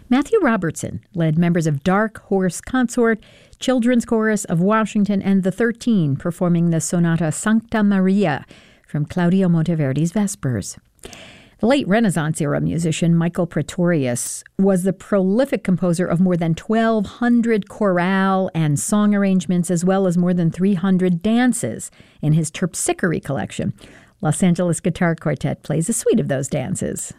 Matthew Robertson led members of Dark Horse Consort, Children's Chorus of Washington, and the 13 performing the sonata Sancta Maria from Claudio Monteverdi's Vespers. The late Renaissance-era musician Michael Praetorius was the prolific composer of more than 1,200 chorale and song arrangements, as well as more than 300 dances in his Terpsichore collection. Los Angeles Guitar Quartet plays a suite of those dances.